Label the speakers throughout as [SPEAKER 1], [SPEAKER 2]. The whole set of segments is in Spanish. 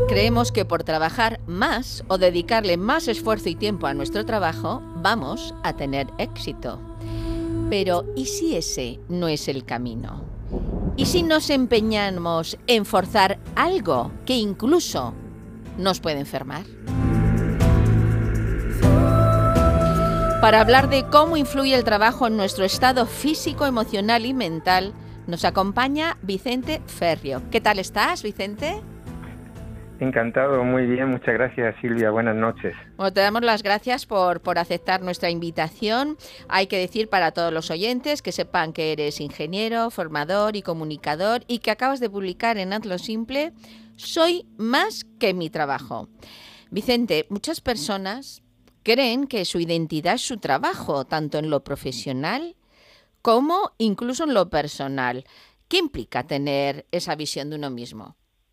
[SPEAKER 1] Creemos que por trabajar más o dedicarle más esfuerzo y tiempo a nuestro trabajo, vamos a tener éxito. Pero, ¿y si ese no es el camino? ¿Y si nos empeñamos en forzar algo que incluso nos puede enfermar? Para hablar de cómo influye el trabajo en nuestro estado físico, emocional y mental, nos acompaña Vicente Ferrio. ¿Qué tal estás, Vicente?
[SPEAKER 2] Encantado, muy bien, muchas gracias, Silvia, buenas noches.
[SPEAKER 1] Bueno, te damos las gracias por aceptar nuestra invitación. Hay que decir para todos los oyentes que sepan que eres ingeniero, formador y comunicador y que acabas de publicar en Hazlo Simple Soy más que mi trabajo. Vicente, muchas personas creen que su identidad es su trabajo, tanto en lo profesional como incluso en lo personal. ¿Qué implica tener esa visión de uno mismo?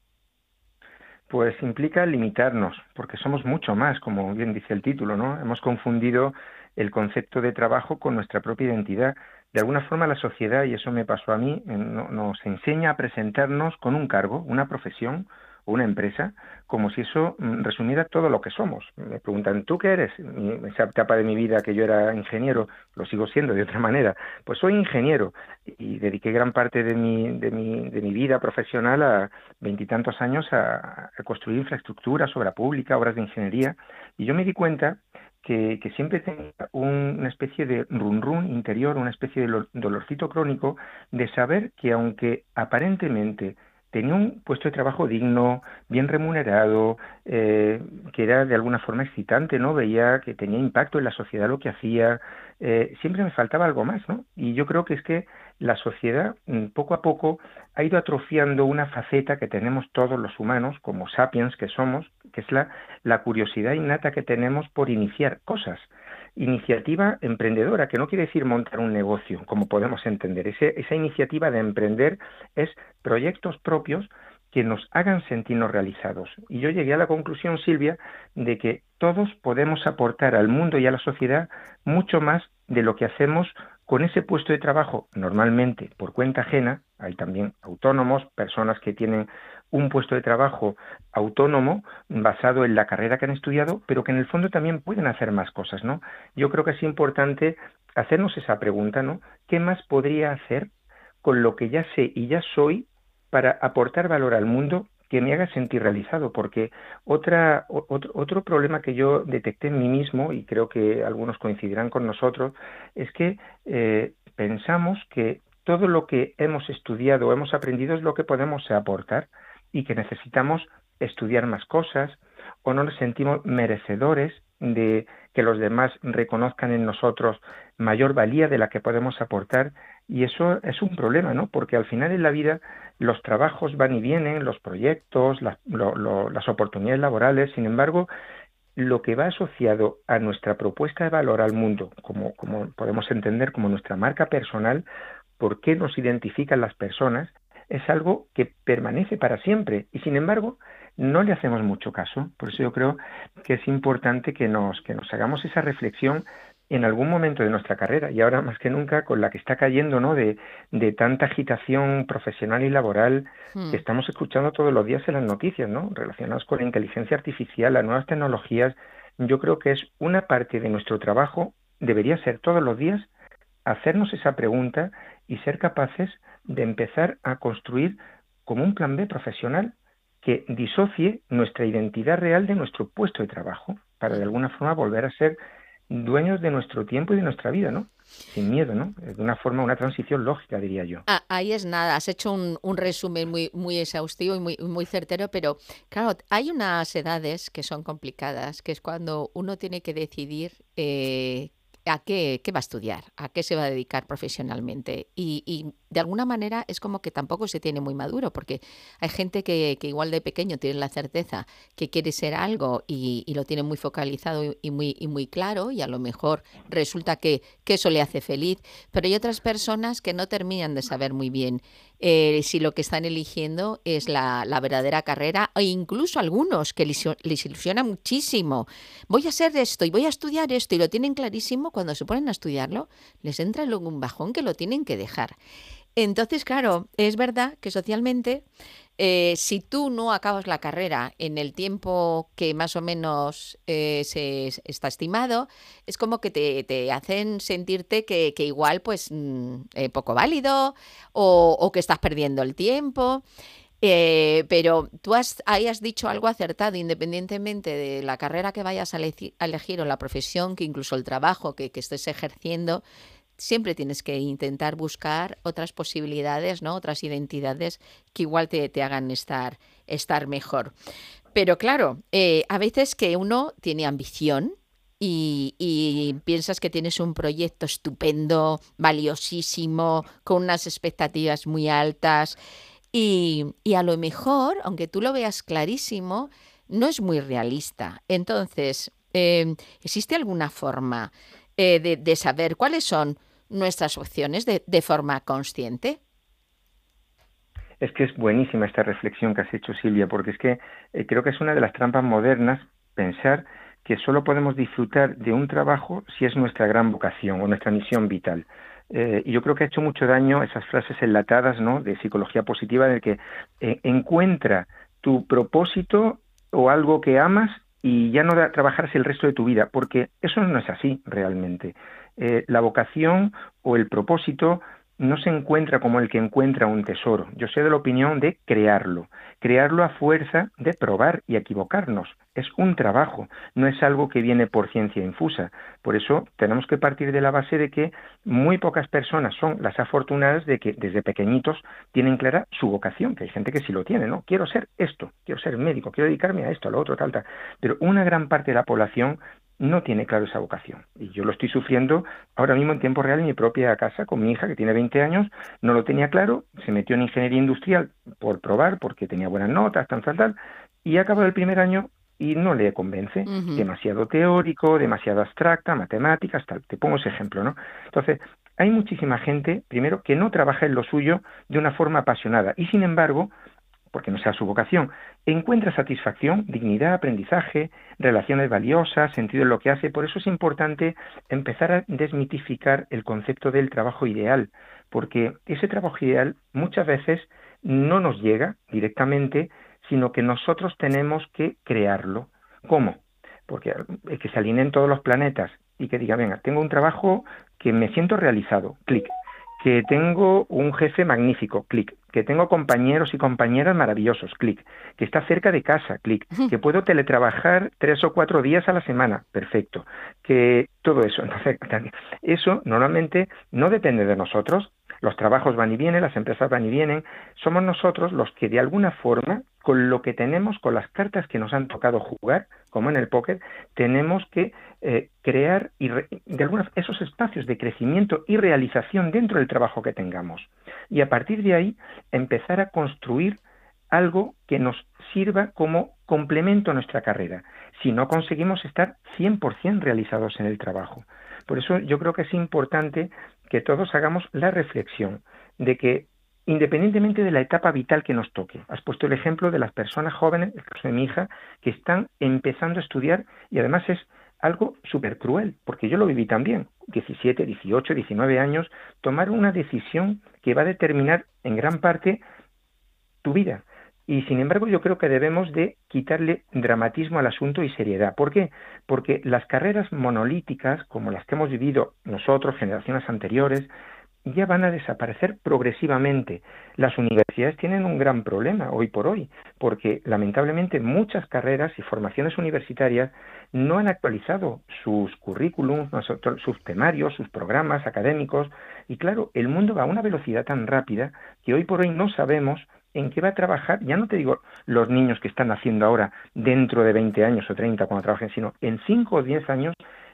[SPEAKER 2] Pues implica limitarnos, porque somos mucho más, como bien dice el título, ¿no? Hemos confundido el concepto de trabajo con nuestra propia identidad. De alguna forma la sociedad, y eso me pasó a mí, nos enseña a presentarnos con un cargo, una profesión o una empresa, como si eso resumiera todo lo que somos. Me preguntan, ¿tú qué eres? Esa etapa de mi vida que yo era ingeniero, lo sigo siendo de otra manera, pues soy ingeniero y dediqué gran parte de mi vida profesional a veintitantos años a construir infraestructuras, obra pública, obras de ingeniería, y yo me di cuenta que siempre tenía una especie de run interior, una especie de dolorcito crónico de saber que aunque aparentemente tenía un puesto de trabajo digno, bien remunerado, que era de alguna forma excitante, ¿no? Veía que tenía impacto en la sociedad lo que hacía, siempre me faltaba algo más, ¿no? Y yo creo que es que la sociedad, poco a poco, ha ido atrofiando una faceta que tenemos todos los humanos, como sapiens que somos, que es la curiosidad innata que tenemos por iniciar cosas. Iniciativa emprendedora, que no quiere decir montar un negocio, como podemos entender. Esa iniciativa de emprender es proyectos propios que nos hagan sentirnos realizados. Y yo llegué a la conclusión, Silvia, de que todos podemos aportar al mundo y a la sociedad mucho más de lo que hacemos con ese puesto de trabajo, normalmente por cuenta ajena. Hay también autónomos, personas que tienen un puesto de trabajo autónomo basado en la carrera que han estudiado, pero que en el fondo también pueden hacer más cosas, ¿no? Yo creo que es importante hacernos esa pregunta, ¿no? ¿Qué más podría hacer con lo que ya sé y ya soy para aportar valor al mundo que me haga sentir realizado? Porque otro problema que yo detecté en mí mismo, y creo que algunos coincidirán con nosotros, es que pensamos que todo lo que hemos estudiado o hemos aprendido es lo que podemos aportar y que necesitamos estudiar más cosas, o no nos sentimos merecedores de que los demás reconozcan en nosotros mayor valía de la que podemos aportar, y eso es un problema, ¿no? Porque al final en la vida los trabajos van y vienen, los proyectos, las oportunidades laborales. Sin embargo, lo que va asociado a nuestra propuesta de valor al mundo, como podemos entender como nuestra marca personal, por qué nos identifican las personas, es algo que permanece para siempre, y sin embargo no le hacemos mucho caso. Por eso yo creo que es importante que nos hagamos esa reflexión en algún momento de nuestra carrera, y ahora más que nunca con la que está cayendo, ¿no?, de tanta agitación profesional y laboral que estamos escuchando todos los días en las noticias, ¿no?, relacionadas con la inteligencia artificial, las nuevas tecnologías. Yo creo que es una parte de nuestro trabajo, debería ser todos los días, hacernos esa pregunta y ser capaces de empezar a construir como un plan B profesional que disocie nuestra identidad real de nuestro puesto de trabajo, para de alguna forma volver a ser dueños de nuestro tiempo y de nuestra vida, ¿no? Sin miedo, ¿no? De una forma, una transición lógica, diría yo.
[SPEAKER 1] Ahí es nada, has hecho un resumen muy exhaustivo y muy certero, pero claro, hay unas edades que son complicadas, que es cuando uno tiene que decidir a qué va a estudiar, a qué se va a dedicar profesionalmente. Y de alguna manera es como que tampoco se tiene muy maduro, porque hay gente que igual de pequeño tiene la certeza que quiere ser algo y lo tiene muy focalizado y muy claro, y a lo mejor resulta que eso le hace feliz, pero hay otras personas que no terminan de saber muy bien si lo que están eligiendo es la verdadera carrera, e incluso algunos que les ilusiona muchísimo. Voy a hacer esto y voy a estudiar esto, y lo tienen clarísimo. Cuando se ponen a estudiarlo, les entra luego un bajón que lo tienen que dejar. Entonces, claro, es verdad que socialmente Si tú no acabas la carrera en el tiempo que más o menos está estimado, es como que te hacen sentirte que igual pues poco válido o que estás perdiendo el tiempo. Pero tú ahí has dicho algo acertado, independientemente de la carrera que vayas a elegir o la profesión, que incluso el trabajo que estés ejerciendo, siempre tienes que intentar buscar otras posibilidades, ¿no? Otras identidades que igual te hagan estar mejor. Pero claro, a veces que uno tiene ambición y piensas que tienes un proyecto estupendo, valiosísimo, con unas expectativas muy altas y a lo mejor, aunque tú lo veas clarísimo, no es muy realista. Entonces, ¿existe alguna forma de saber cuáles son nuestras opciones de forma consciente?
[SPEAKER 2] Es que es buenísima esta reflexión que has hecho, Silvia, porque es que creo que es una de las trampas modernas pensar que solo podemos disfrutar de un trabajo si es nuestra gran vocación o nuestra misión vital. Y yo creo que ha hecho mucho daño esas frases enlatadas, ¿no?, de psicología positiva, de que encuentra tu propósito o algo que amas y ya no trabajarás el resto de tu vida, porque eso no es así realmente. La vocación o el propósito no se encuentra como el que encuentra un tesoro. Yo soy de la opinión de crearlo a fuerza de probar y equivocarnos. Es un trabajo, no es algo que viene por ciencia infusa. Por eso tenemos que partir de la base de que muy pocas personas son las afortunadas de que desde pequeñitos tienen clara su vocación, que hay gente que sí lo tiene, ¿no? Quiero ser esto, quiero ser médico, quiero dedicarme a esto, a lo otro, tal, tal. Pero una gran parte de la población no tiene claro esa vocación. Y yo lo estoy sufriendo ahora mismo en tiempo real en mi propia casa con mi hija que tiene 20 años, no lo tenía claro, se metió en ingeniería industrial por probar, porque tenía buenas notas, tal, tal, tal, y ha acabado el primer año y no le convence.
[SPEAKER 1] Ujú.
[SPEAKER 2] Demasiado teórico, demasiado abstracta, matemáticas, tal. Te pongo ese ejemplo, ¿no? Entonces, hay muchísima gente, primero, que no trabaja en lo suyo de una forma apasionada y, sin embargo, porque no sea su vocación, encuentra satisfacción, dignidad, aprendizaje, relaciones valiosas, sentido en lo que hace. Por eso es importante empezar a desmitificar el concepto del trabajo ideal, porque ese trabajo ideal muchas veces no nos llega directamente, sino que nosotros tenemos que crearlo. ¿Cómo? Porque que se alineen todos los planetas y que diga, venga, tengo un trabajo que me siento realizado, clic, que tengo un jefe magnífico, clic, que tengo compañeros y compañeras maravillosos, clic, que está cerca de casa, clic, que puedo teletrabajar 3 o 4 días a la semana, perfecto, que todo eso. Entonces, eso normalmente no depende de nosotros. Los trabajos van y vienen, las empresas van y vienen. Somos nosotros los que de alguna forma, con lo que tenemos, con las cartas que nos han tocado jugar, como en el póker, tenemos que crear de alguna, esos espacios de crecimiento y realización dentro del trabajo que tengamos. Y a partir de ahí empezar a construir algo que nos sirva como complemento a nuestra carrera, si no conseguimos estar 100% realizados en el trabajo. Por eso yo creo que es importante que todos hagamos la reflexión de que independientemente de la etapa vital que nos toque, has puesto el ejemplo de las personas jóvenes, el caso de mi hija, que están empezando a estudiar y además es algo súper cruel, porque yo lo viví también, 17, 18, 19 años, tomar una decisión que va a determinar en gran parte tu vida. Y sin embargo yo creo que debemos de quitarle dramatismo al asunto y seriedad. ¿Por qué? Porque las carreras monolíticas, como las que hemos vivido nosotros, generaciones anteriores, ya van a desaparecer progresivamente. Las universidades tienen un gran problema hoy por hoy, porque lamentablemente muchas carreras y formaciones universitarias no han actualizado sus currículums, sus temarios, sus programas académicos, y claro, el mundo va a una velocidad tan rápida que hoy por hoy no sabemos en qué va a trabajar, ya no te digo los niños que están naciendo ahora dentro de 20 años o 30 cuando trabajen, sino en 5 o 10 años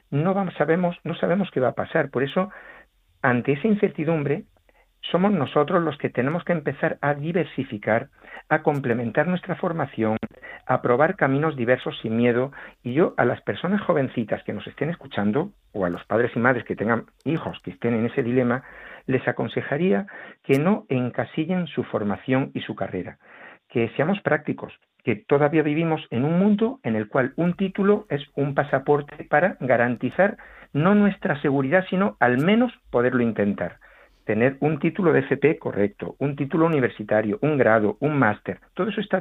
[SPEAKER 2] no sabemos qué va a pasar. Por eso ante esa incertidumbre, somos nosotros los que tenemos que empezar a diversificar, a complementar nuestra formación, a probar caminos diversos sin miedo. Y yo a las personas jovencitas que nos estén escuchando, o a los padres y madres que tengan hijos que estén en ese dilema, les aconsejaría que no encasillen su formación y su carrera, que seamos prácticos, que todavía vivimos en un mundo en el cual un título es un pasaporte para garantizar no nuestra seguridad, sino al menos poderlo intentar. tener un título de FP correcto, un título universitario, un grado, un máster, todo eso está